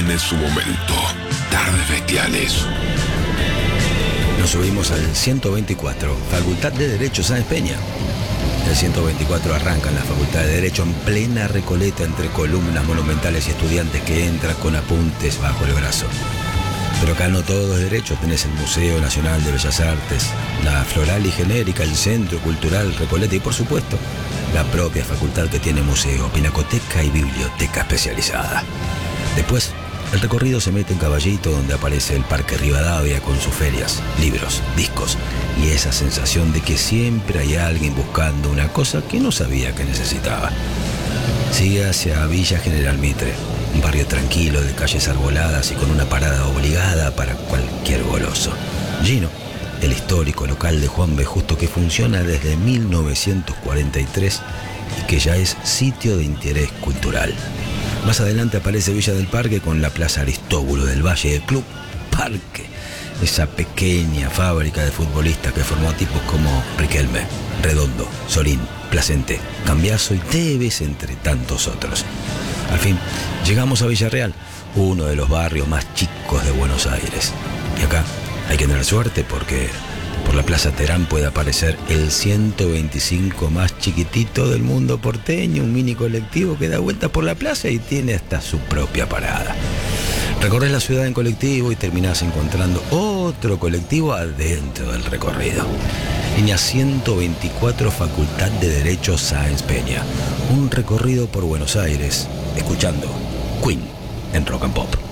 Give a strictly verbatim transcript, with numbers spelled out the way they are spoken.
tiene su momento. Tardes Bestiales. Nos subimos al ciento veinticuatro, Facultad de Derecho Sáenz Peña. El ciento veinticuatro arranca en la Facultad de Derecho en plena Recoleta entre columnas monumentales y estudiantes que entran con apuntes bajo el brazo. Pero acá no todo es derecho, tenés el Museo Nacional de Bellas Artes, la Floral y Genérica, el Centro Cultural Recoleta y por supuesto la propia facultad que tiene museo, pinacoteca y biblioteca especializada. Después, el recorrido se mete en Caballito, donde aparece el Parque Rivadavia con sus ferias, libros, discos y esa sensación de que siempre hay alguien buscando una cosa que no sabía que necesitaba. Sigue hacia Villa General Mitre, un barrio tranquilo de calles arboladas y con una parada obligada para cualquier goloso. Gino, el histórico local de Juan B. Justo que funciona desde mil novecientos cuarenta y tres y que ya es sitio de interés cultural. Más adelante aparece Villa del Parque con la Plaza Aristóbulo del Valle, el Club Parque, esa pequeña fábrica de futbolistas que formó tipos como Riquelme, Redondo, Solín, Placente, Cambiaso y Tevez, entre tantos otros. Al fin, llegamos a Villarreal, uno de los barrios más chicos de Buenos Aires. Y acá hay que tener suerte porque por la Plaza Terán puede aparecer el ciento veinticinco más chiquitito del mundo porteño, un mini colectivo que da vueltas por la plaza y tiene hasta su propia parada. Recorres la ciudad en colectivo y terminás encontrando otro colectivo adentro del recorrido. Línea ciento veinticuatro, Facultad de Derecho Sáenz Peña. Un recorrido por Buenos Aires, escuchando Queen en Rock and Pop.